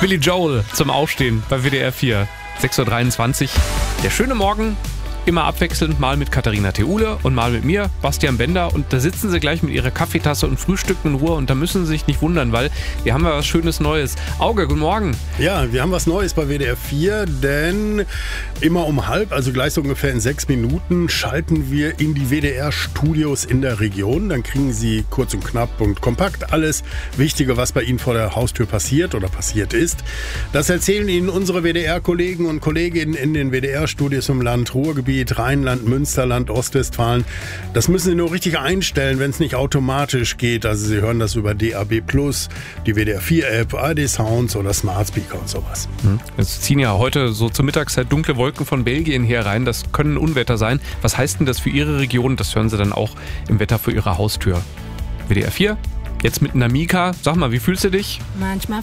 Billy Joel zum Aufstehen bei WDR 4. 6.23 Uhr. Der schöne Morgen, immer abwechselnd, mal mit Katharina Theule und mal mit mir, Bastian Bender. Und da sitzen sie gleich mit ihrer Kaffeetasse und frühstücken in Ruhe. Und da müssen sie sich nicht wundern, weil wir haben ja was Schönes Neues. Auge, guten Morgen. Ja, wir haben was Neues bei WDR 4, denn immer um halb, also gleich so ungefähr in 6 Minuten, schalten wir in die WDR-Studios in der Region. Dann kriegen Sie kurz und knapp und kompakt alles Wichtige, was bei Ihnen vor der Haustür passiert oder passiert ist. Das erzählen Ihnen unsere WDR-Kollegen und Kolleginnen in den WDR-Studios im Land Ruhrgebiet, Rheinland, Münsterland, Ostwestfalen. Das müssen Sie nur richtig einstellen, wenn es nicht automatisch geht. Also Sie hören das über DAB+, die WDR 4-App, ARD Sounds oder Smart Speaker und sowas. Es ziehen ja heute so zur Mittagszeit dunkle Wolken von Belgien hier rein. Das können Unwetter sein. Was heißt denn das für Ihre Region? Das hören Sie dann auch im Wetter vor Ihrer Haustür. WDR 4, jetzt mit Namika. Sag mal, wie fühlst du dich? Manchmal